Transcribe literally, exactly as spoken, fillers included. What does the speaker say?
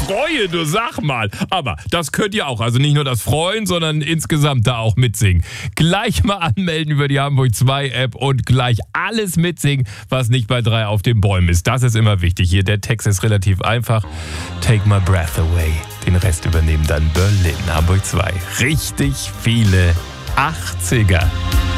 freue, du sag mal. Aber das könnt ihr auch. Also nicht nur das Freuen, sondern insgesamt da auch mitsingen. Gleich mal anmelden über die Hamburg zwei App und gleich alles mitsingen, was nicht bei drei auf den Bäumen ist. Das ist immer wichtig. Hier, der Text ist relativ einfach. Take my breath away. Den Rest übernehmen dann Berlin. Hamburg zwei. Richtig viele achtziger.